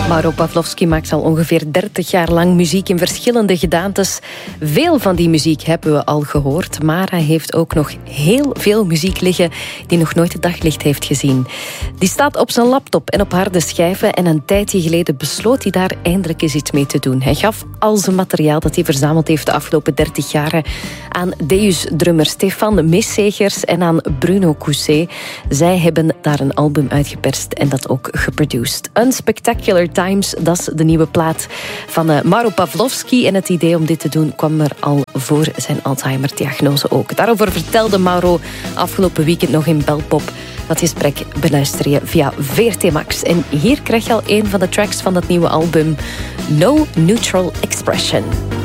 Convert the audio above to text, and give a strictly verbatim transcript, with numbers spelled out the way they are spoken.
Mauro Pavlovsky maakt al ongeveer dertig jaar lang muziek in verschillende gedaantes. Veel van die muziek hebben we al gehoord, maar hij heeft ook nog heel veel muziek liggen die nog nooit het daglicht heeft gezien. Die staat op zijn laptop en op harde schijven en een tijdje geleden besloot hij daar eindelijk eens iets mee te doen. Hij gaf al zijn materiaal dat hij verzameld heeft de afgelopen dertig jaren aan Deus-drummer Stefan Meessegers en aan Bruno Cousset. Zij hebben daar een album uitgeperst en dat ook geproduced. Unspectacular Times, dat is de nieuwe plaat van uh, Mauro Pavlovsky. En het idee om dit te doen kwam er al voor zijn Alzheimer-diagnose ook. Daarover vertelde Mauro afgelopen weekend nog in Belpop. Dat gesprek beluister je via V R T Max. En hier krijg je al een van de tracks van dat nieuwe album, No Neutral Expression.